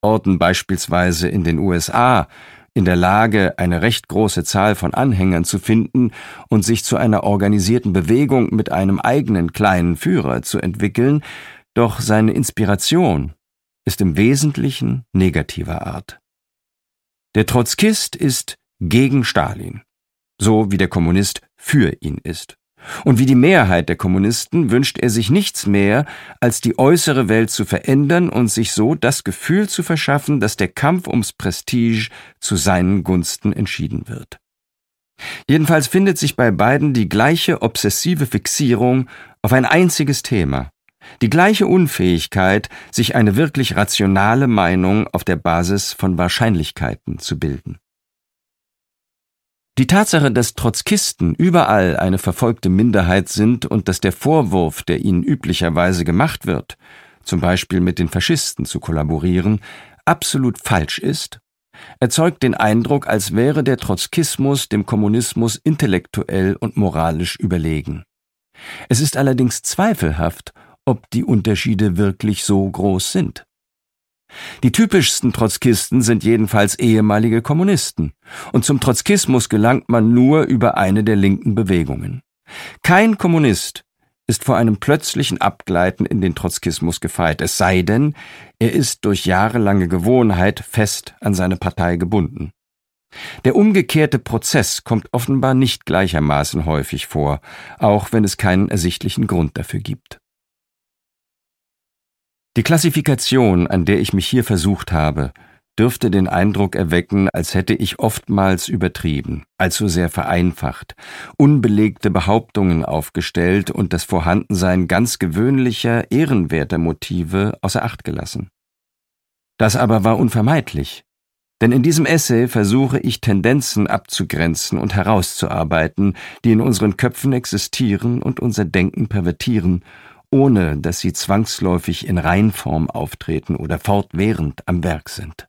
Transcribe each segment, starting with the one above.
Orten, beispielsweise in den USA, in der Lage, eine recht große Zahl von Anhängern zu finden und sich zu einer organisierten Bewegung mit einem eigenen kleinen Führer zu entwickeln, doch seine Inspiration ist im Wesentlichen negativer Art. Der Trotzkist ist gegen Stalin, so wie der Kommunist für ihn ist. Und wie die Mehrheit der Kommunisten wünscht er sich nichts mehr, als die äußere Welt zu verändern und sich so das Gefühl zu verschaffen, dass der Kampf ums Prestige zu seinen Gunsten entschieden wird. Jedenfalls findet sich bei beiden die gleiche obsessive Fixierung auf ein einziges Thema, die gleiche Unfähigkeit, sich eine wirklich rationale Meinung auf der Basis von Wahrscheinlichkeiten zu bilden. Die Tatsache, dass Trotzkisten überall eine verfolgte Minderheit sind und dass der Vorwurf, der ihnen üblicherweise gemacht wird, zum Beispiel mit den Faschisten zu kollaborieren, absolut falsch ist, erzeugt den Eindruck, als wäre der Trotzkismus dem Kommunismus intellektuell und moralisch überlegen. Es ist allerdings zweifelhaft, ob die Unterschiede wirklich so groß sind. Die typischsten Trotzkisten sind jedenfalls ehemalige Kommunisten, und zum Trotzkismus gelangt man nur über eine der linken Bewegungen. Kein Kommunist ist vor einem plötzlichen Abgleiten in den Trotzkismus gefeit, es sei denn, er ist durch jahrelange Gewohnheit fest an seine Partei gebunden. Der umgekehrte Prozess kommt offenbar nicht gleichermaßen häufig vor, auch wenn es keinen ersichtlichen Grund dafür gibt. Die Klassifikation, an der ich mich hier versucht habe, dürfte den Eindruck erwecken, als hätte ich oftmals übertrieben, allzu sehr vereinfacht, unbelegte Behauptungen aufgestellt und das Vorhandensein ganz gewöhnlicher, ehrenwerter Motive außer Acht gelassen. Das aber war unvermeidlich, denn in diesem Essay versuche ich Tendenzen abzugrenzen und herauszuarbeiten, die in unseren Köpfen existieren und unser Denken pervertieren, ohne dass sie zwangsläufig in Reinform auftreten oder fortwährend am Werk sind.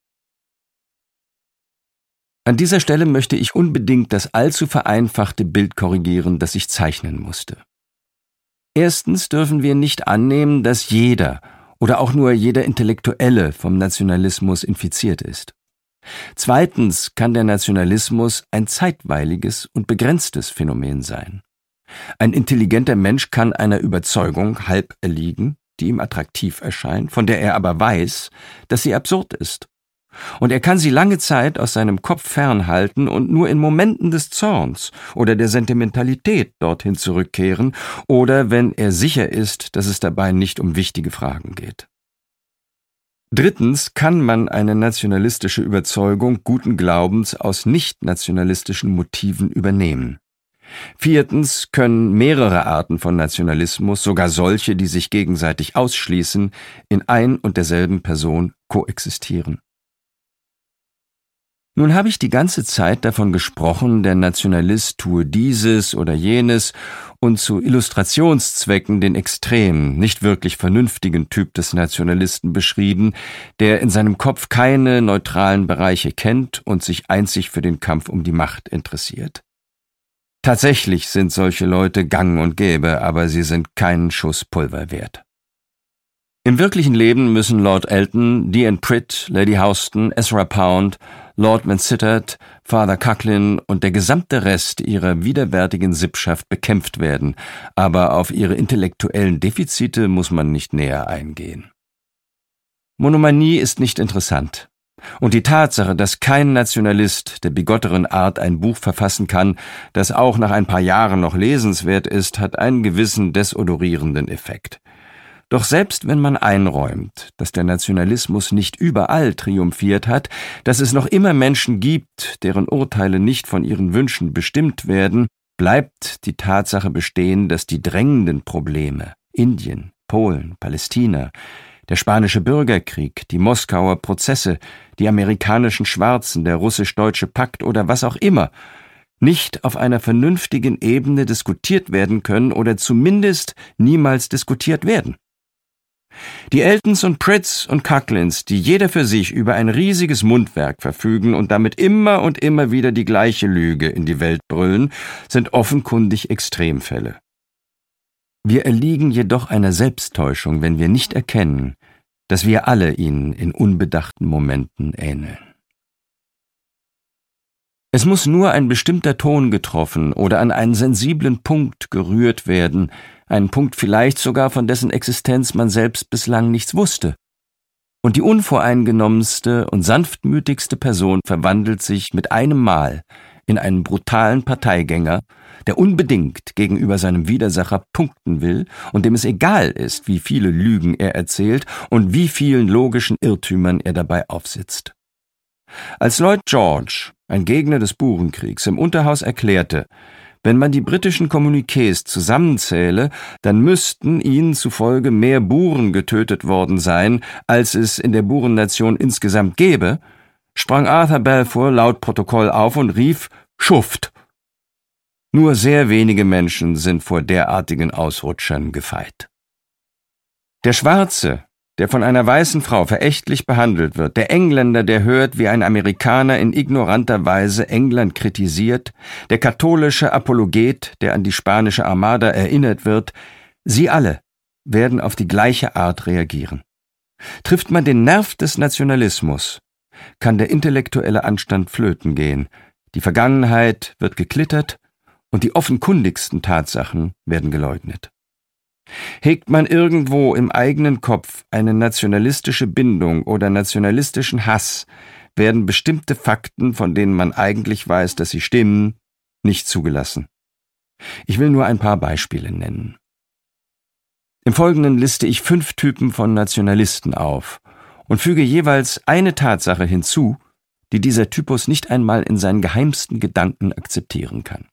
An dieser Stelle möchte ich unbedingt das allzu vereinfachte Bild korrigieren, das ich zeichnen musste. Erstens dürfen wir nicht annehmen, dass jeder oder auch nur jeder Intellektuelle vom Nationalismus infiziert ist. Zweitens kann der Nationalismus ein zeitweiliges und begrenztes Phänomen sein. Ein intelligenter Mensch kann einer Überzeugung halb erliegen, die ihm attraktiv erscheint, von der er aber weiß, dass sie absurd ist. Und er kann sie lange Zeit aus seinem Kopf fernhalten und nur in Momenten des Zorns oder der Sentimentalität dorthin zurückkehren oder wenn er sicher ist, dass es dabei nicht um wichtige Fragen geht. Drittens kann man eine nationalistische Überzeugung guten Glaubens aus nicht-nationalistischen Motiven übernehmen. Viertens können mehrere Arten von Nationalismus, sogar solche, die sich gegenseitig ausschließen, in ein und derselben Person koexistieren. Nun habe ich die ganze Zeit davon gesprochen, der Nationalist tue dieses oder jenes und zu Illustrationszwecken den extremen, nicht wirklich vernünftigen Typ des Nationalisten beschrieben, der in seinem Kopf keine neutralen Bereiche kennt und sich einzig für den Kampf um die Macht interessiert. Tatsächlich sind solche Leute gang und gäbe, aber sie sind keinen Schuss Pulver wert. Im wirklichen Leben müssen Lord Elton, D.N. Pritt, Lady Houston, Ezra Pound, Lord Vansittart, Father Coughlin und der gesamte Rest ihrer widerwärtigen Sippschaft bekämpft werden, aber auf ihre intellektuellen Defizite muss man nicht näher eingehen. Monomanie ist nicht interessant. Und die Tatsache, dass kein Nationalist der bigotteren Art ein Buch verfassen kann, das auch nach ein paar Jahren noch lesenswert ist, hat einen gewissen desodorierenden Effekt. Doch selbst wenn man einräumt, dass der Nationalismus nicht überall triumphiert hat, dass es noch immer Menschen gibt, deren Urteile nicht von ihren Wünschen bestimmt werden, bleibt die Tatsache bestehen, dass die drängenden Probleme Indien, Polen, Palästina, der spanische Bürgerkrieg, die Moskauer Prozesse, die amerikanischen Schwarzen, der russisch-deutsche Pakt oder was auch immer, nicht auf einer vernünftigen Ebene diskutiert werden können oder zumindest niemals diskutiert werden. Die Eltons und Pritts und Coughlins, die jeder für sich über ein riesiges Mundwerk verfügen und damit immer und immer wieder die gleiche Lüge in die Welt brüllen, sind offenkundig Extremfälle. Wir erliegen jedoch einer Selbsttäuschung, wenn wir nicht erkennen, dass wir alle ihnen in unbedachten Momenten ähneln. Es muss nur ein bestimmter Ton getroffen oder an einen sensiblen Punkt gerührt werden, einen Punkt vielleicht sogar, von dessen Existenz man selbst bislang nichts wusste. Und die unvoreingenommenste und sanftmütigste Person verwandelt sich mit einem Mal in einen brutalen Parteigänger, der unbedingt gegenüber seinem Widersacher punkten will und dem es egal ist, wie viele Lügen er erzählt und wie vielen logischen Irrtümern er dabei aufsitzt. Als Lloyd George, ein Gegner des Burenkriegs, im Unterhaus erklärte, wenn man die britischen Kommuniqués zusammenzähle, dann müssten ihnen zufolge mehr Buren getötet worden sein, als es in der Burennation insgesamt gäbe, sprang Arthur Balfour laut Protokoll auf und rief: Schuft! Nur sehr wenige Menschen sind vor derartigen Ausrutschern gefeit. Der Schwarze, der von einer weißen Frau verächtlich behandelt wird, der Engländer, der hört, wie ein Amerikaner in ignoranter Weise England kritisiert, der katholische Apologet, der an die spanische Armada erinnert wird, sie alle werden auf die gleiche Art reagieren. Trifft man den Nerv des Nationalismus, kann der intellektuelle Anstand flöten gehen, die Vergangenheit wird geklittert und die offenkundigsten Tatsachen werden geleugnet. Hegt man irgendwo im eigenen Kopf eine nationalistische Bindung oder nationalistischen Hass, werden bestimmte Fakten, von denen man eigentlich weiß, dass sie stimmen, nicht zugelassen. Ich will nur ein paar Beispiele nennen. Im Folgenden liste ich 5 Typen von Nationalisten auf und füge jeweils eine Tatsache hinzu, die dieser Typus nicht einmal in seinen geheimsten Gedanken akzeptieren kann.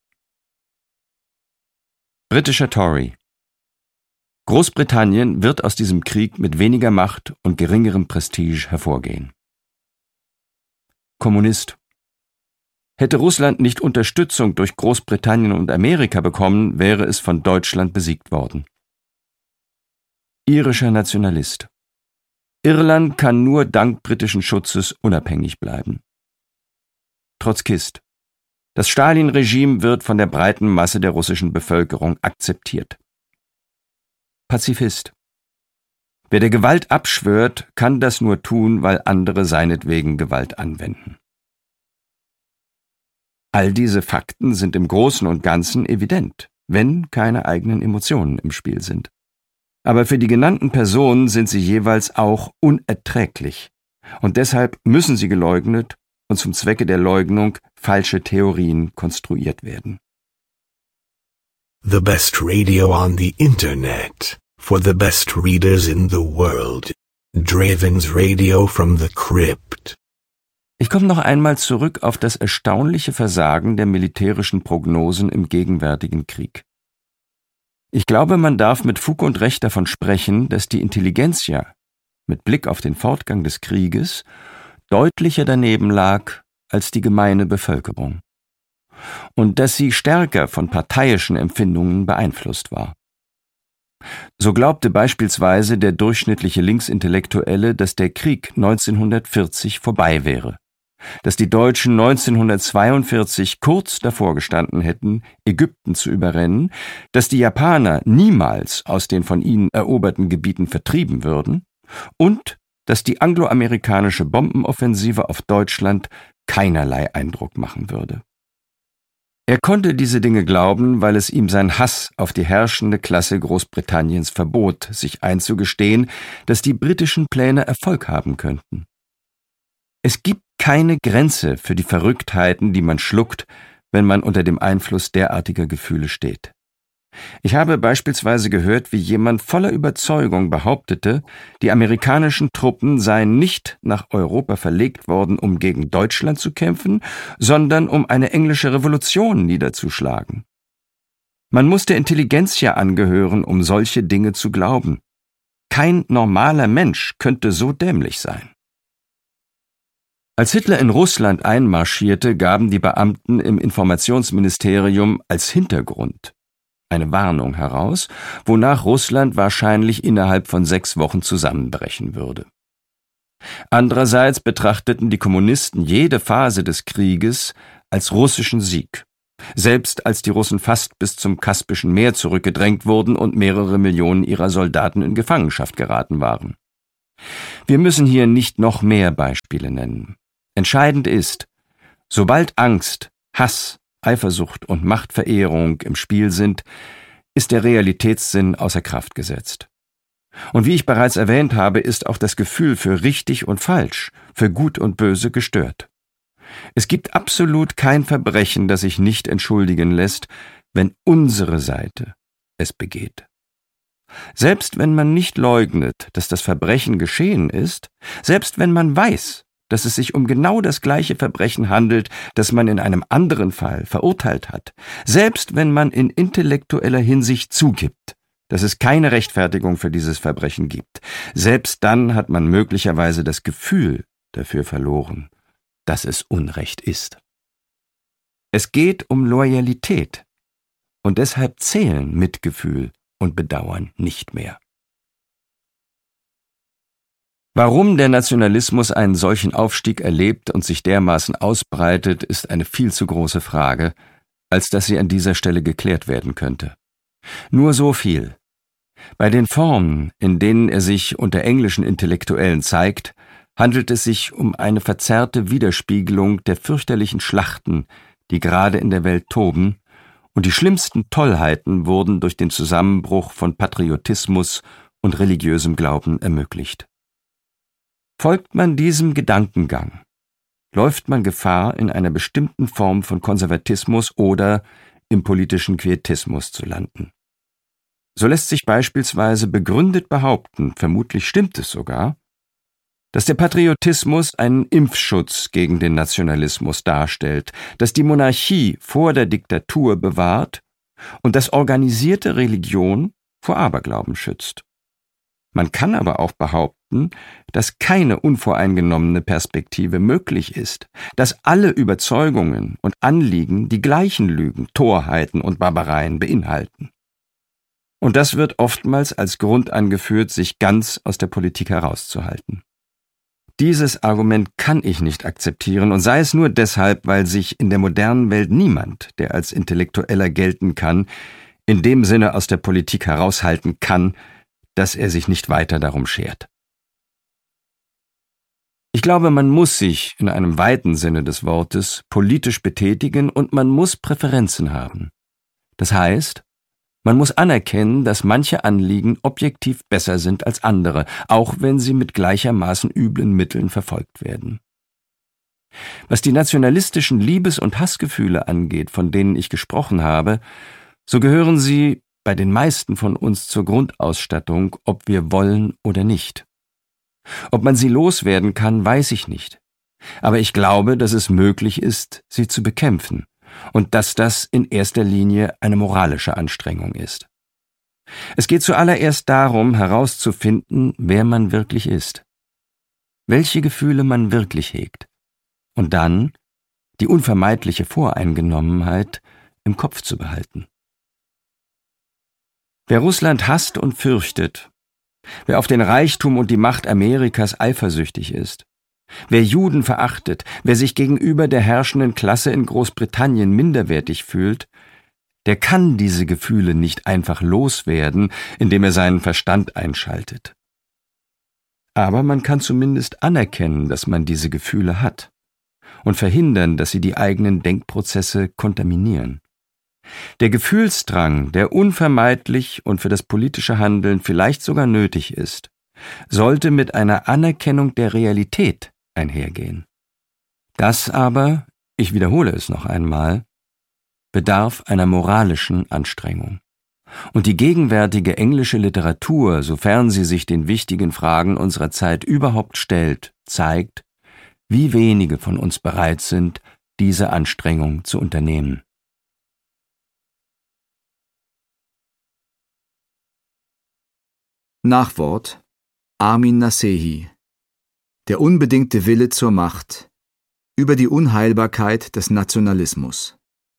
Britischer Tory. Großbritannien wird aus diesem Krieg mit weniger Macht und geringerem Prestige hervorgehen. Kommunist. Hätte Russland nicht Unterstützung durch Großbritannien und Amerika bekommen, wäre es von Deutschland besiegt worden. Irischer Nationalist. Irland kann nur dank britischen Schutzes unabhängig bleiben. Trotzkist. Das Stalin-Regime wird von der breiten Masse der russischen Bevölkerung akzeptiert. Pazifist. Wer der Gewalt abschwört, kann das nur tun, weil andere seinetwegen Gewalt anwenden. All diese Fakten sind im Großen und Ganzen evident, wenn keine eigenen Emotionen im Spiel sind. Aber für die genannten Personen sind sie jeweils auch unerträglich, und deshalb müssen sie geleugnet und zum Zwecke der Leugnung falsche Theorien konstruiert werden. The best radio on the internet, for the best readers in the world. Draven's Radio from the Crypt. Ich komme noch einmal zurück auf das erstaunliche Versagen der militärischen Prognosen im gegenwärtigen Krieg. Ich glaube, man darf mit Fug und Recht davon sprechen, dass die Intelligenzia mit Blick auf den Fortgang des Krieges deutlicher daneben lag als die gemeine Bevölkerung und dass sie stärker von parteiischen Empfindungen beeinflusst war. So glaubte beispielsweise der durchschnittliche Linksintellektuelle, dass der Krieg 1940 vorbei wäre, dass die Deutschen 1942 kurz davor gestanden hätten, Ägypten zu überrennen, dass die Japaner niemals aus den von ihnen eroberten Gebieten vertrieben würden und dass die angloamerikanische Bombenoffensive auf Deutschland keinerlei Eindruck machen würde. Er konnte diese Dinge glauben, weil es ihm sein Hass auf die herrschende Klasse Großbritanniens verbot, sich einzugestehen, dass die britischen Pläne Erfolg haben könnten. Es gibt keine Grenze für die Verrücktheiten, die man schluckt, wenn man unter dem Einfluss derartiger Gefühle steht. Ich habe beispielsweise gehört, wie jemand voller Überzeugung behauptete, die amerikanischen Truppen seien nicht nach Europa verlegt worden, um gegen Deutschland zu kämpfen, sondern um eine englische Revolution niederzuschlagen. Man muss der Intelligenzia angehören, um solche Dinge zu glauben. Kein normaler Mensch könnte so dämlich sein. Als Hitler in Russland einmarschierte, gaben die Beamten im Informationsministerium als Hintergrund eine Warnung heraus, wonach Russland wahrscheinlich innerhalb von 6 Wochen zusammenbrechen würde. Andererseits betrachteten die Kommunisten jede Phase des Krieges als russischen Sieg, selbst als die Russen fast bis zum Kaspischen Meer zurückgedrängt wurden und mehrere Millionen ihrer Soldaten in Gefangenschaft geraten waren. Wir müssen hier nicht noch mehr Beispiele nennen. Entscheidend ist, sobald Angst, Hass, Eifersucht und Machtverehrung im Spiel sind, ist der Realitätssinn außer Kraft gesetzt. Und wie ich bereits erwähnt habe, ist auch das Gefühl für richtig und falsch, für gut und böse gestört. Es gibt absolut kein Verbrechen, das sich nicht entschuldigen lässt, wenn unsere Seite es begeht. Selbst wenn man nicht leugnet, dass das Verbrechen geschehen ist, selbst wenn man weiß, dass es sich um genau das gleiche Verbrechen handelt, das man in einem anderen Fall verurteilt hat, selbst wenn man in intellektueller Hinsicht zugibt, dass es keine Rechtfertigung für dieses Verbrechen gibt, selbst dann hat man möglicherweise das Gefühl dafür verloren, dass es Unrecht ist. Es geht um Loyalität, und deshalb zählen Mitgefühl und Bedauern nicht mehr. Warum der Nationalismus einen solchen Aufstieg erlebt und sich dermaßen ausbreitet, ist eine viel zu große Frage, als dass sie an dieser Stelle geklärt werden könnte. Nur so viel. Bei den Formen, in denen er sich unter englischen Intellektuellen zeigt, handelt es sich um eine verzerrte Widerspiegelung der fürchterlichen Schlachten, die gerade in der Welt toben, und die schlimmsten Tollheiten wurden durch den Zusammenbruch von Patriotismus und religiösem Glauben ermöglicht. Folgt man diesem Gedankengang, läuft man Gefahr, in einer bestimmten Form von Konservatismus oder im politischen Quietismus zu landen. So lässt sich beispielsweise begründet behaupten, vermutlich stimmt es sogar, dass der Patriotismus einen Impfschutz gegen den Nationalismus darstellt, dass die Monarchie vor der Diktatur bewahrt und dass organisierte Religion vor Aberglauben schützt. Man kann aber auch behaupten, dass keine unvoreingenommene Perspektive möglich ist, dass alle Überzeugungen und Anliegen die gleichen Lügen, Torheiten und Barbareien beinhalten. Und das wird oftmals als Grund angeführt, sich ganz aus der Politik herauszuhalten. Dieses Argument kann ich nicht akzeptieren, und sei es nur deshalb, weil sich in der modernen Welt niemand, der als Intellektueller gelten kann, in dem Sinne aus der Politik heraushalten kann, dass er sich nicht weiter darum schert. Ich glaube, man muss sich in einem weiten Sinne des Wortes politisch betätigen und man muss Präferenzen haben. Das heißt, man muss anerkennen, dass manche Anliegen objektiv besser sind als andere, auch wenn sie mit gleichermaßen üblen Mitteln verfolgt werden. Was die nationalistischen Liebes- und Hassgefühle angeht, von denen ich gesprochen habe, so gehören sie bei den meisten von uns zur Grundausstattung, ob wir wollen oder nicht. Ob man sie loswerden kann, weiß ich nicht. Aber ich glaube, dass es möglich ist, sie zu bekämpfen und dass das in erster Linie eine moralische Anstrengung ist. Es geht zuallererst darum, herauszufinden, wer man wirklich ist, welche Gefühle man wirklich hegt und dann die unvermeidliche Voreingenommenheit im Kopf zu behalten. Wer Russland hasst und fürchtet, wer auf den Reichtum und die Macht Amerikas eifersüchtig ist, wer Juden verachtet, wer sich gegenüber der herrschenden Klasse in Großbritannien minderwertig fühlt, der kann diese Gefühle nicht einfach loswerden, indem er seinen Verstand einschaltet. Aber man kann zumindest anerkennen, dass man diese Gefühle hat und verhindern, dass sie die eigenen Denkprozesse kontaminieren. Der Gefühlsdrang, der unvermeidlich und für das politische Handeln vielleicht sogar nötig ist, sollte mit einer Anerkennung der Realität einhergehen. Das aber, ich wiederhole es noch einmal, bedarf einer moralischen Anstrengung. Und die gegenwärtige englische Literatur, sofern sie sich den wichtigen Fragen unserer Zeit überhaupt stellt, zeigt, wie wenige von uns bereit sind, diese Anstrengung zu unternehmen. Nachwort: Armin Nasehi. Der unbedingte Wille zur Macht. Über die Unheilbarkeit des Nationalismus.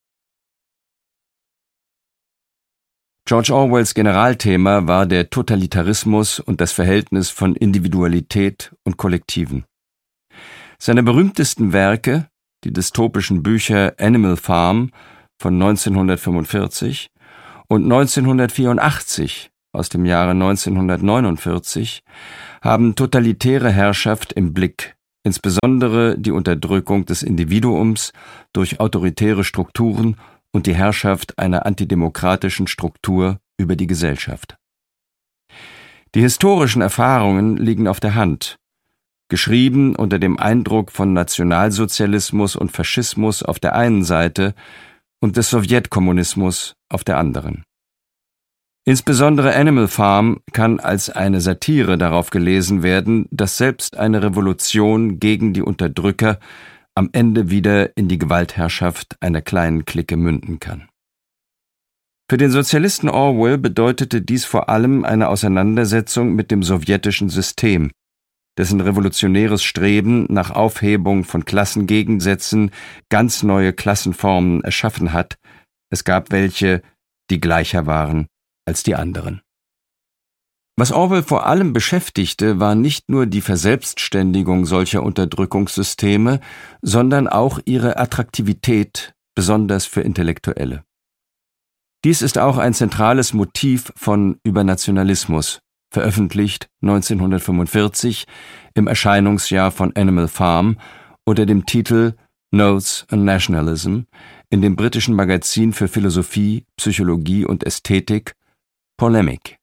George Orwells Generalthema war der Totalitarismus und das Verhältnis von Individualität und Kollektiven. Seine berühmtesten Werke, die dystopischen Bücher Animal Farm von 1945 und 1984 aus dem Jahre 1949 haben totalitäre Herrschaft im Blick, insbesondere die Unterdrückung des Individuums durch autoritäre Strukturen und die Herrschaft einer antidemokratischen Struktur über die Gesellschaft. Die historischen Erfahrungen liegen auf der Hand, geschrieben unter dem Eindruck von Nationalsozialismus und Faschismus auf der einen Seite und des Sowjetkommunismus auf der anderen. Insbesondere Animal Farm kann als eine Satire darauf gelesen werden, dass selbst eine Revolution gegen die Unterdrücker am Ende wieder in die Gewaltherrschaft einer kleinen Clique münden kann. Für den Sozialisten Orwell bedeutete dies vor allem eine Auseinandersetzung mit dem sowjetischen System, dessen revolutionäres Streben nach Aufhebung von Klassengegensätzen ganz neue Klassenformen erschaffen hat. Es gab welche, die gleicher waren als die anderen. Was Orwell vor allem beschäftigte, war nicht nur die Verselbstständigung solcher Unterdrückungssysteme, sondern auch ihre Attraktivität, besonders für Intellektuelle. Dies ist auch ein zentrales Motiv von Übernationalismus, veröffentlicht 1945 im Erscheinungsjahr von Animal Farm unter dem Titel Notes on Nationalism in dem britischen Magazin für Philosophie, Psychologie und Ästhetik Polemic.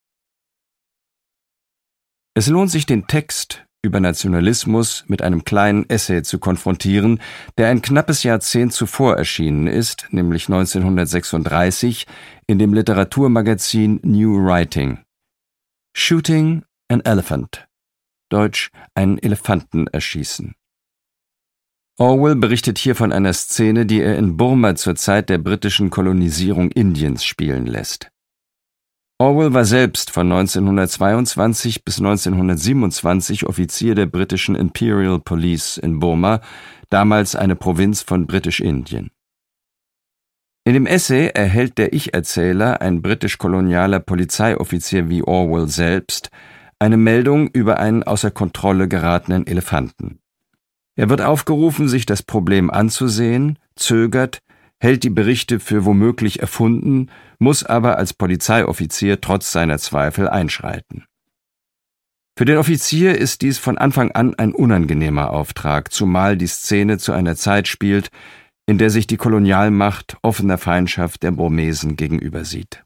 Es lohnt sich, den Text über Nationalismus mit einem kleinen Essay zu konfrontieren, der ein knappes Jahrzehnt zuvor erschienen ist, nämlich 1936 in dem Literaturmagazin New Writing. Shooting an Elephant, deutsch einen Elefanten erschießen. Orwell berichtet hier von einer Szene, die er in Burma zur Zeit der britischen Kolonisierung Indiens spielen lässt. Orwell war selbst von 1922 bis 1927 Offizier der britischen Imperial Police in Burma, damals eine Provinz von Britisch-Indien. In dem Essay erhält der Ich-Erzähler, ein britisch-kolonialer Polizeioffizier wie Orwell selbst, eine Meldung über einen außer Kontrolle geratenen Elefanten. Er wird aufgerufen, sich das Problem anzusehen, zögert, hält die Berichte für womöglich erfunden, muss aber als Polizeioffizier trotz seiner Zweifel einschreiten. Für den Offizier ist dies von Anfang an ein unangenehmer Auftrag, zumal die Szene zu einer Zeit spielt, in der sich die Kolonialmacht offener Feindschaft der Burmesen gegenübersieht.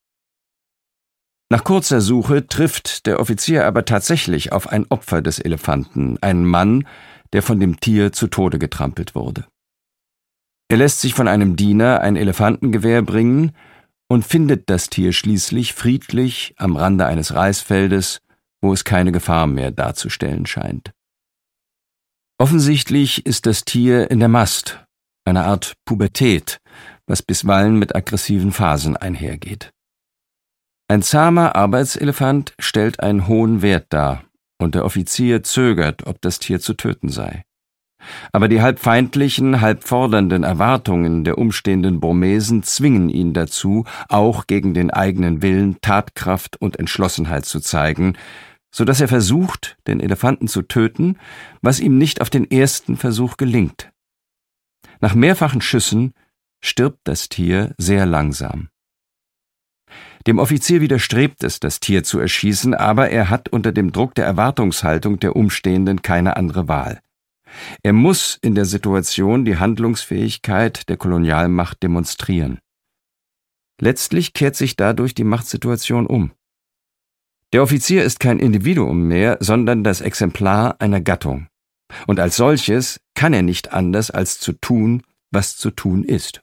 Nach kurzer Suche trifft der Offizier aber tatsächlich auf ein Opfer des Elefanten, einen Mann, der von dem Tier zu Tode getrampelt wurde. Er lässt sich von einem Diener ein Elefantengewehr bringen und findet das Tier schließlich friedlich am Rande eines Reisfeldes, wo es keine Gefahr mehr darzustellen scheint. Offensichtlich ist das Tier in der Mast, eine Art Pubertät, was bisweilen mit aggressiven Phasen einhergeht. Ein zahmer Arbeitselefant stellt einen hohen Wert dar, und der Offizier zögert, ob das Tier zu töten sei. Aber die halb feindlichen, halb fordernden Erwartungen der umstehenden Burmesen zwingen ihn dazu, auch gegen den eigenen Willen Tatkraft und Entschlossenheit zu zeigen, so dass er versucht, den Elefanten zu töten, was ihm nicht auf den ersten Versuch gelingt. Nach mehrfachen Schüssen stirbt das Tier sehr langsam. Dem Offizier widerstrebt es, das Tier zu erschießen, aber er hat unter dem Druck der Erwartungshaltung der Umstehenden keine andere Wahl. Er muss in der Situation die Handlungsfähigkeit der Kolonialmacht demonstrieren. Letztlich kehrt sich dadurch die Machtsituation um. Der Offizier ist kein Individuum mehr, sondern das Exemplar einer Gattung. Und als solches kann er nicht anders, als zu tun, was zu tun ist.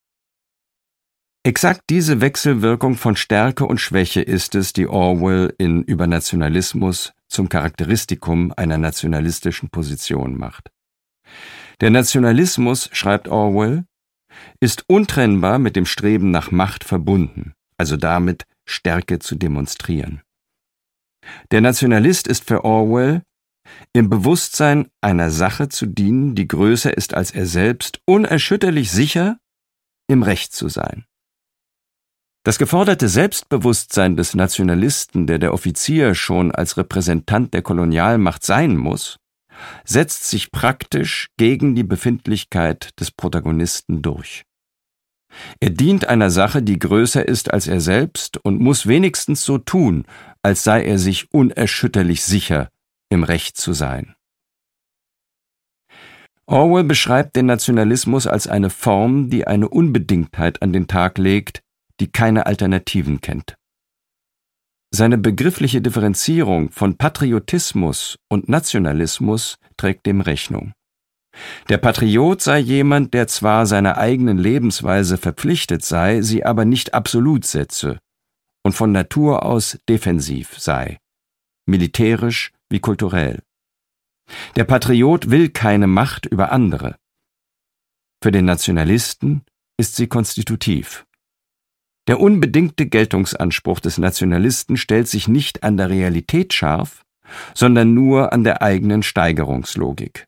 Exakt diese Wechselwirkung von Stärke und Schwäche ist es, die Orwell in Übernationalismus zum Charakteristikum einer nationalistischen Position macht. Der Nationalismus, schreibt Orwell, ist untrennbar mit dem Streben nach Macht verbunden, also damit, Stärke zu demonstrieren. Der Nationalist ist für Orwell im Bewusstsein, einer Sache zu dienen, die größer ist als er selbst, unerschütterlich sicher, im Recht zu sein. Das geforderte Selbstbewusstsein des Nationalisten, der Offizier schon als Repräsentant der Kolonialmacht sein muss, setzt sich praktisch gegen die Befindlichkeit des Protagonisten durch. Er dient einer Sache, die größer ist als er selbst und muss wenigstens so tun, als sei er sich unerschütterlich sicher, im Recht zu sein. Orwell beschreibt den Nationalismus als eine Form, die eine Unbedingtheit an den Tag legt, die keine Alternativen kennt. Seine begriffliche Differenzierung von Patriotismus und Nationalismus trägt dem Rechnung. Der Patriot sei jemand, der zwar seiner eigenen Lebensweise verpflichtet sei, sie aber nicht absolut setze und von Natur aus defensiv sei, militärisch wie kulturell. Der Patriot will keine Macht über andere. Für den Nationalisten ist sie konstitutiv. Der unbedingte Geltungsanspruch des Nationalisten stellt sich nicht an der Realität scharf, sondern nur an der eigenen Steigerungslogik.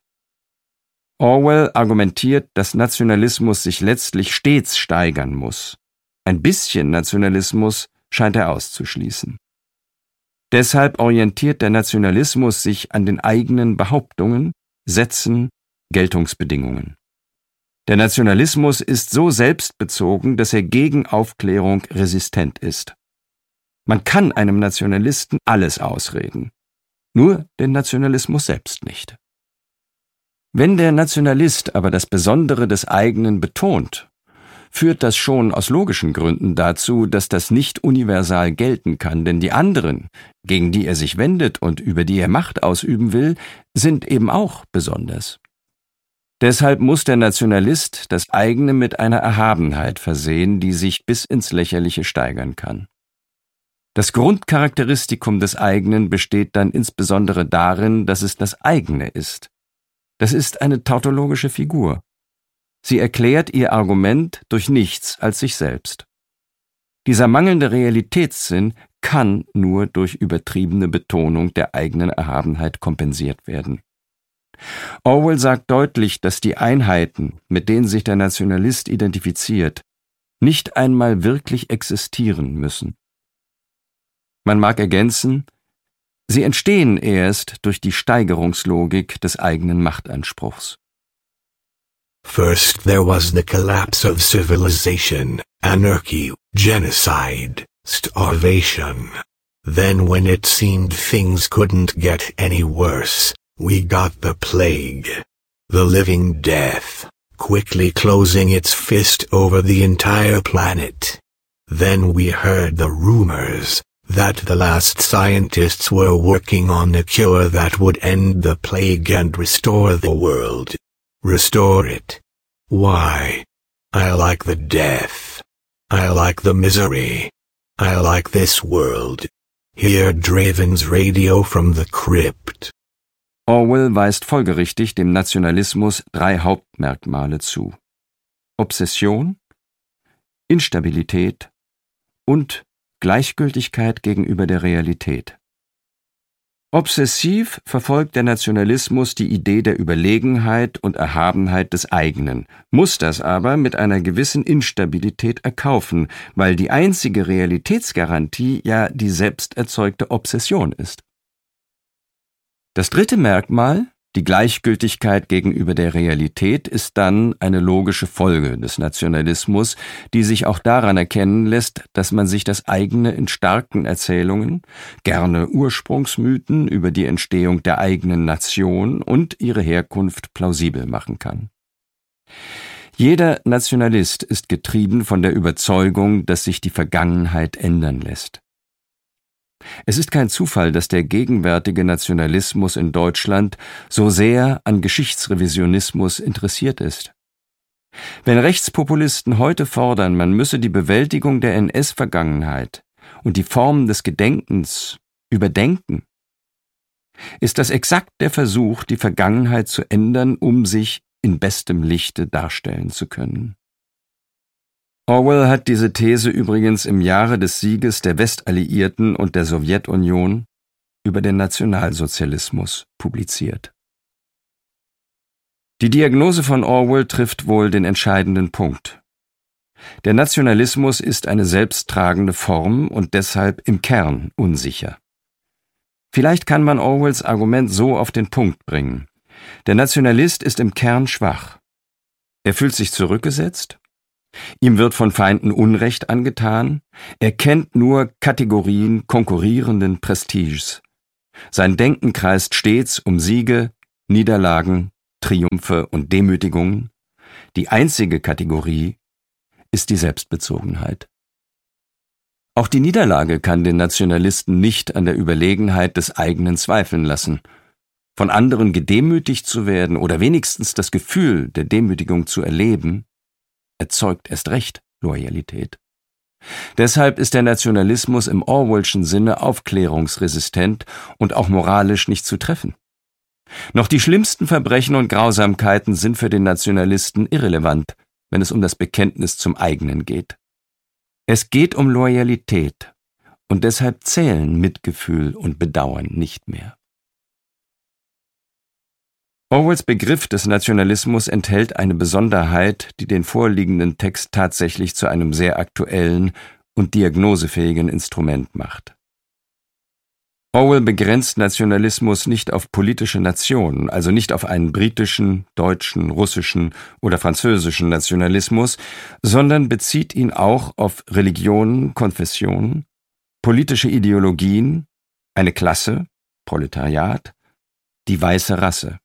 Orwell argumentiert, dass Nationalismus sich letztlich stets steigern muss. Ein bisschen Nationalismus scheint er auszuschließen. Deshalb orientiert der Nationalismus sich an den eigenen Behauptungen, Sätzen, Geltungsbedingungen. Der Nationalismus ist so selbstbezogen, dass er gegen Aufklärung resistent ist. Man kann einem Nationalisten alles ausreden, nur den Nationalismus selbst nicht. Wenn der Nationalist aber das Besondere des eigenen betont, führt das schon aus logischen Gründen dazu, dass das nicht universal gelten kann, denn die anderen, gegen die er sich wendet und über die er Macht ausüben will, sind eben auch besonders. Deshalb muss der Nationalist das eigene mit einer Erhabenheit versehen, die sich bis ins Lächerliche steigern kann. Das Grundcharakteristikum des eigenen besteht dann insbesondere darin, dass es das eigene ist. Das ist eine tautologische Figur. Sie erklärt ihr Argument durch nichts als sich selbst. Dieser mangelnde Realitätssinn kann nur durch übertriebene Betonung der eigenen Erhabenheit kompensiert werden. Orwell sagt deutlich, dass die Einheiten, mit denen sich der Nationalist identifiziert, nicht einmal wirklich existieren müssen. Man mag ergänzen, sie entstehen erst durch die Steigerungslogik des eigenen Machtanspruchs. First there was the collapse of civilization, anarchy, genocide, starvation. Then when it seemed things couldn't get any worse, we got the plague, the living death, quickly closing its fist over the entire planet. Then we heard the rumors that the last scientists were working on a cure that would end the plague and restore the world. Restore it. Why? I like the death. I like the misery. I like this world. Hear Draven's Radio from the Crypt. Orwell weist folgerichtig dem Nationalismus 3 Hauptmerkmale zu: Obsession, Instabilität und Gleichgültigkeit gegenüber der Realität. Obsessiv verfolgt der Nationalismus die Idee der Überlegenheit und Erhabenheit des eigenen, muss das aber mit einer gewissen Instabilität erkaufen, weil die einzige Realitätsgarantie ja die selbst erzeugte Obsession ist. Das dritte Merkmal, die Gleichgültigkeit gegenüber der Realität, ist dann eine logische Folge des Nationalismus, die sich auch daran erkennen lässt, dass man sich das eigene in starken Erzählungen, gerne Ursprungsmythen über die Entstehung der eigenen Nation und ihre Herkunft plausibel machen kann. Jeder Nationalist ist getrieben von der Überzeugung, dass sich die Vergangenheit ändern lässt. Es ist kein Zufall, dass der gegenwärtige Nationalismus in Deutschland so sehr an Geschichtsrevisionismus interessiert ist. Wenn Rechtspopulisten heute fordern, man müsse die Bewältigung der NS-Vergangenheit und die Formen des Gedenkens überdenken, ist das exakt der Versuch, die Vergangenheit zu ändern, um sich in bestem Lichte darstellen zu können. Orwell hat diese These übrigens im Jahre des Sieges der Westalliierten und der Sowjetunion über den Nationalsozialismus publiziert. Die Diagnose von Orwell trifft wohl den entscheidenden Punkt. Der Nationalismus ist eine selbsttragende Form und deshalb im Kern unsicher. Vielleicht kann man Orwells Argument so auf den Punkt bringen. Der Nationalist ist im Kern schwach. Er fühlt sich zurückgesetzt, Ihm wird von Feinden Unrecht angetan, er kennt nur Kategorien konkurrierenden Prestiges. Sein Denken kreist stets um Siege, Niederlagen, Triumphe und Demütigungen. Die einzige Kategorie ist die Selbstbezogenheit. Auch die Niederlage kann den Nationalisten nicht an der Überlegenheit des eigenen zweifeln lassen. Von anderen gedemütigt zu werden oder wenigstens das Gefühl der Demütigung zu erleben, erzeugt erst recht Loyalität. Deshalb ist der Nationalismus im Orwellschen Sinne aufklärungsresistent und auch moralisch nicht zu treffen. Noch die schlimmsten Verbrechen und Grausamkeiten sind für den Nationalisten irrelevant, wenn es um das Bekenntnis zum eigenen geht. Es geht um Loyalität und deshalb zählen Mitgefühl und Bedauern nicht mehr. Orwells Begriff des Nationalismus enthält eine Besonderheit, die den vorliegenden Text tatsächlich zu einem sehr aktuellen und diagnosefähigen Instrument macht. Orwell begrenzt Nationalismus nicht auf politische Nationen, also nicht auf einen britischen, deutschen, russischen oder französischen Nationalismus, sondern bezieht ihn auch auf Religionen, Konfessionen, politische Ideologien, eine Klasse, Proletariat, die weiße Rasse.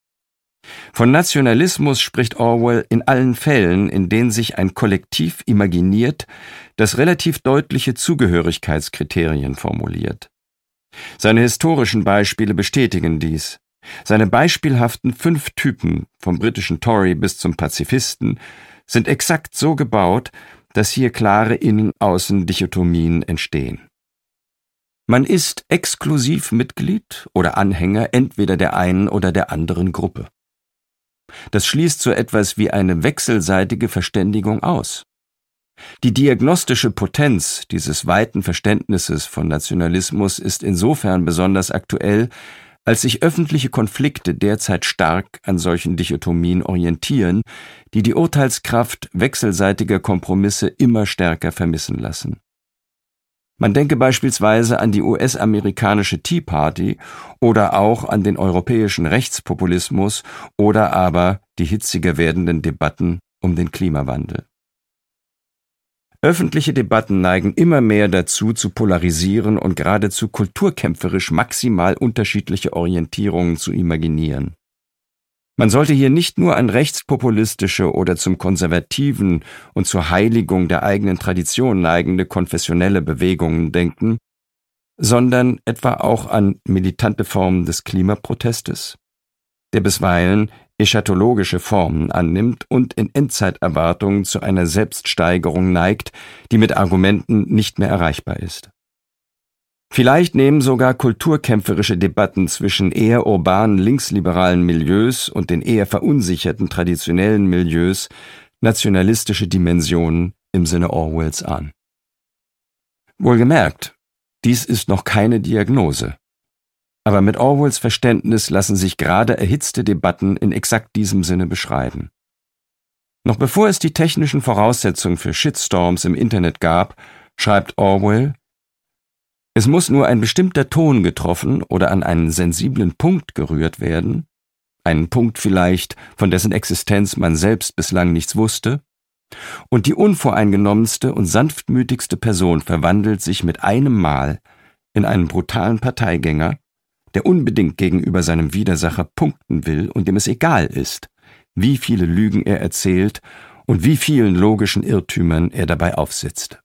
Von Nationalismus spricht Orwell in allen Fällen, in denen sich ein Kollektiv imaginiert, das relativ deutliche Zugehörigkeitskriterien formuliert. Seine historischen Beispiele bestätigen dies. Seine beispielhaften 5 Typen, vom britischen Tory bis zum Pazifisten, sind exakt so gebaut, dass hier klare Innen-Außen-Dichotomien entstehen. Man ist exklusiv Mitglied oder Anhänger entweder der einen oder der anderen Gruppe. Das schließt so etwas wie eine wechselseitige Verständigung aus. Die diagnostische Potenz dieses weiten Verständnisses von Nationalismus ist insofern besonders aktuell, als sich öffentliche Konflikte derzeit stark an solchen Dichotomien orientieren, die die Urteilskraft wechselseitiger Kompromisse immer stärker vermissen lassen. Man denke beispielsweise an die US-amerikanische Tea Party oder auch an den europäischen Rechtspopulismus oder aber die hitziger werdenden Debatten um den Klimawandel. Öffentliche Debatten neigen immer mehr dazu, zu polarisieren und geradezu kulturkämpferisch maximal unterschiedliche Orientierungen zu imaginieren. Man sollte hier nicht nur an rechtspopulistische oder zum konservativen und zur Heiligung der eigenen Tradition neigende konfessionelle Bewegungen denken, sondern etwa auch an militante Formen des Klimaprotestes, der bisweilen eschatologische Formen annimmt und in Endzeiterwartungen zu einer Selbststeigerung neigt, die mit Argumenten nicht mehr erreichbar ist. Vielleicht nehmen sogar kulturkämpferische Debatten zwischen eher urbanen linksliberalen Milieus und den eher verunsicherten traditionellen Milieus nationalistische Dimensionen im Sinne Orwells an. Wohlgemerkt, dies ist noch keine Diagnose. Aber mit Orwells Verständnis lassen sich gerade erhitzte Debatten in exakt diesem Sinne beschreiben. Noch bevor es die technischen Voraussetzungen für Shitstorms im Internet gab, schreibt Orwell: Es muss nur ein bestimmter Ton getroffen oder an einen sensiblen Punkt gerührt werden, einen Punkt vielleicht, von dessen Existenz man selbst bislang nichts wusste, und die unvoreingenommenste und sanftmütigste Person verwandelt sich mit einem Mal in einen brutalen Parteigänger, der unbedingt gegenüber seinem Widersacher punkten will und dem es egal ist, wie viele Lügen er erzählt und wie vielen logischen Irrtümern er dabei aufsitzt.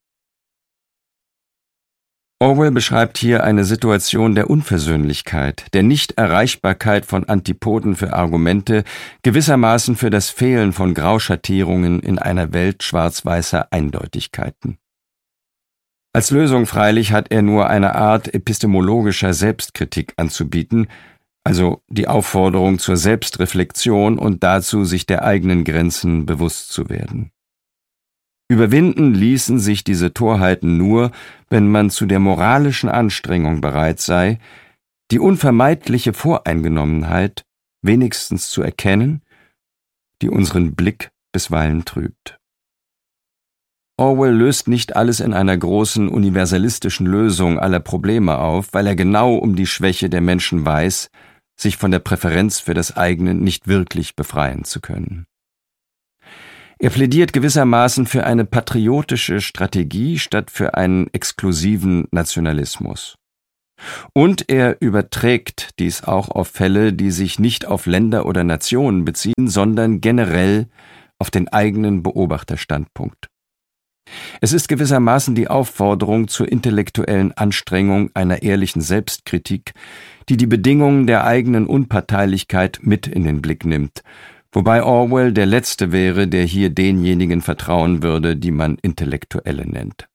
Orwell beschreibt hier eine Situation der Unversöhnlichkeit, der Nichterreichbarkeit von Antipoden für Argumente, gewissermaßen für das Fehlen von Grauschattierungen in einer Welt schwarz-weißer Eindeutigkeiten. Als Lösung freilich hat er nur eine Art epistemologischer Selbstkritik anzubieten, also die Aufforderung zur Selbstreflexion und dazu, sich der eigenen Grenzen bewusst zu werden. Überwinden ließen sich diese Torheiten nur, wenn man zu der moralischen Anstrengung bereit sei, die unvermeidliche Voreingenommenheit wenigstens zu erkennen, die unseren Blick bisweilen trübt. Orwell löst nicht alles in einer großen universalistischen Lösung aller Probleme auf, weil er genau um die Schwäche der Menschen weiß, sich von der Präferenz für das eigene nicht wirklich befreien zu können. Er plädiert gewissermaßen für eine patriotische Strategie statt für einen exklusiven Nationalismus. Und er überträgt dies auch auf Fälle, die sich nicht auf Länder oder Nationen beziehen, sondern generell auf den eigenen Beobachterstandpunkt. Es ist gewissermaßen die Aufforderung zur intellektuellen Anstrengung einer ehrlichen Selbstkritik, die die Bedingungen der eigenen Unparteilichkeit mit in den Blick nimmt, wobei Orwell der Letzte wäre, der hier denjenigen vertrauen würde, die man Intellektuelle nennt.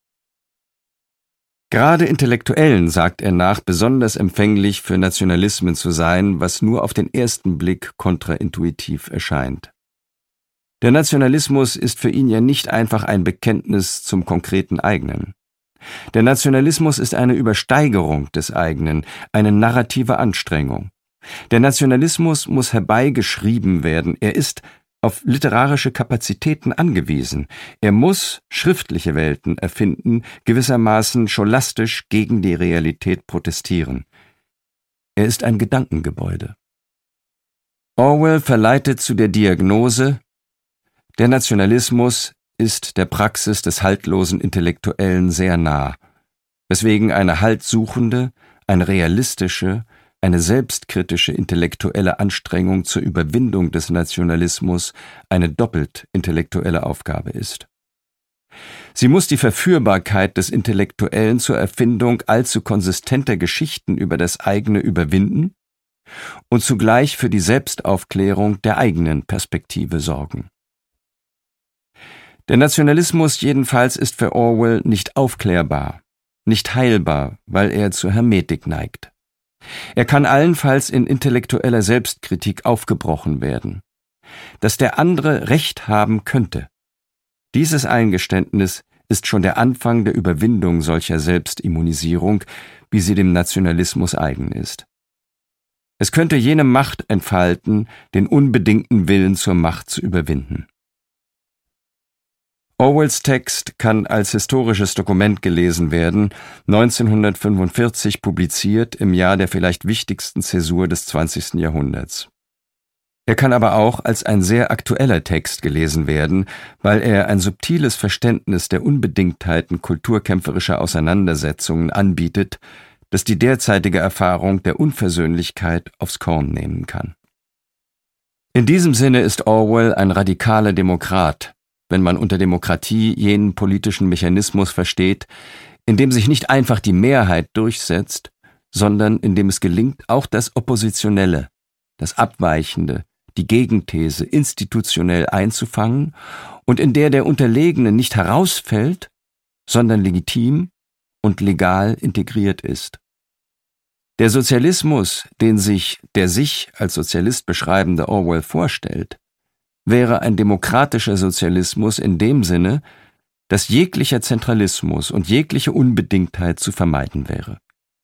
Gerade Intellektuellen, sagt er nach, besonders empfänglich für Nationalismen zu sein, was nur auf den ersten Blick kontraintuitiv erscheint. Der Nationalismus ist für ihn ja nicht einfach ein Bekenntnis zum konkreten Eigenen. Der Nationalismus ist eine Übersteigerung des Eigenen, eine narrative Anstrengung. Der Nationalismus muss herbeigeschrieben werden, er ist auf literarische Kapazitäten angewiesen. Er muss schriftliche Welten erfinden, gewissermaßen scholastisch gegen die Realität protestieren. Er ist ein Gedankengebäude. Orwell verleitet zu der Diagnose: Der Nationalismus ist der Praxis des haltlosen Intellektuellen sehr nah, weswegen eine haltsuchende, eine realistische, eine selbstkritische intellektuelle Anstrengung zur Überwindung des Nationalismus eine doppelt intellektuelle Aufgabe ist. Sie muss die Verführbarkeit des Intellektuellen zur Erfindung allzu konsistenter Geschichten über das eigene überwinden und zugleich für die Selbstaufklärung der eigenen Perspektive sorgen. Der Nationalismus jedenfalls ist für Orwell nicht aufklärbar, nicht heilbar, weil er zur Hermetik neigt. Er kann allenfalls in intellektueller Selbstkritik aufgebrochen werden. Dass der andere Recht haben könnte. Dieses Eingeständnis ist schon der Anfang der Überwindung solcher Selbstimmunisierung, wie sie dem Nationalismus eigen ist. Es könnte jene Macht entfalten, den unbedingten Willen zur Macht zu überwinden. Orwells Text kann als historisches Dokument gelesen werden, 1945 publiziert im Jahr der vielleicht wichtigsten Zäsur des 20. Jahrhunderts. Er kann aber auch als ein sehr aktueller Text gelesen werden, weil er ein subtiles Verständnis der Unbedingtheiten kulturkämpferischer Auseinandersetzungen anbietet, das die derzeitige Erfahrung der Unversöhnlichkeit aufs Korn nehmen kann. In diesem Sinne ist Orwell ein radikaler Demokrat, wenn man unter Demokratie jenen politischen Mechanismus versteht, in dem sich nicht einfach die Mehrheit durchsetzt, sondern in dem es gelingt, auch das Oppositionelle, das Abweichende, die Gegenthese institutionell einzufangen und in der der Unterlegene nicht herausfällt, sondern legitim und legal integriert ist. Der Sozialismus, den sich der sich als Sozialist beschreibende Orwell vorstellt, wäre ein demokratischer Sozialismus in dem Sinne, dass jeglicher Zentralismus und jegliche Unbedingtheit zu vermeiden wäre.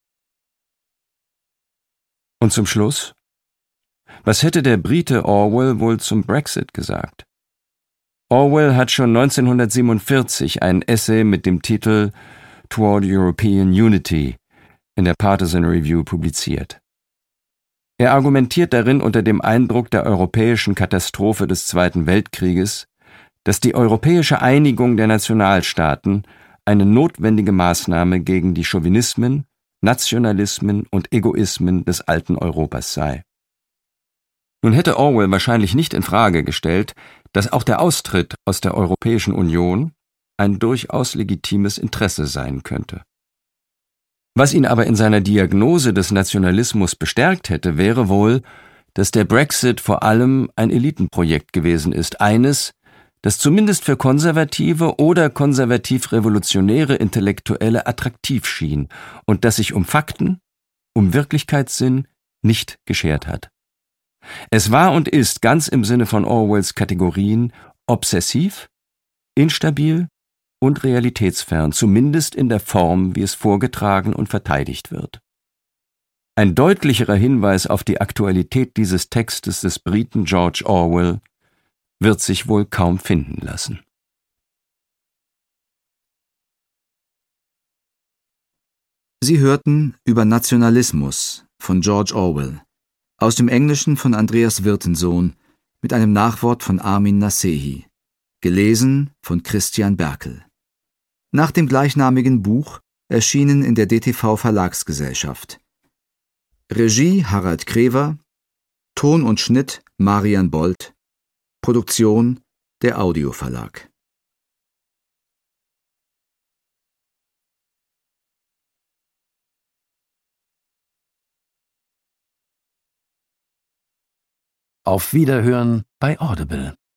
Und zum Schluss: Was hätte der Brite Orwell wohl zum Brexit gesagt? Orwell hat schon 1947 ein Essay mit dem Titel Toward European Unity in der Partisan Review publiziert. Er argumentiert darin unter dem Eindruck der europäischen Katastrophe des Zweiten Weltkrieges, dass die europäische Einigung der Nationalstaaten eine notwendige Maßnahme gegen die Chauvinismen, Nationalismen und Egoismen des alten Europas sei. Nun hätte Orwell wahrscheinlich nicht in Frage gestellt, dass auch der Austritt aus der Europäischen Union ein durchaus legitimes Interesse sein könnte. Was ihn aber in seiner Diagnose des Nationalismus bestärkt hätte, wäre wohl, dass der Brexit vor allem ein Elitenprojekt gewesen ist, eines, das zumindest für konservative oder konservativ-revolutionäre Intellektuelle attraktiv schien und das sich um Fakten, um Wirklichkeitssinn nicht geschert hat. Es war und ist ganz im Sinne von Orwells Kategorien obsessiv, instabil und realitätsfern, zumindest in der Form, wie es vorgetragen und verteidigt wird. Ein deutlicherer Hinweis auf die Aktualität dieses Textes des Briten George Orwell wird sich wohl kaum finden lassen. Sie hörten Über Nationalismus von George Orwell, aus dem Englischen von Andreas Wirtensohn, mit einem Nachwort von Armin Nasehi. Gelesen von Christian Berkel. Nach dem gleichnamigen Buch, erschienen in der DTV Verlagsgesellschaft. Regie Harald Krever, Ton und Schnitt Marian Bold, Produktion der Audioverlag. Auf Wiederhören bei Audible.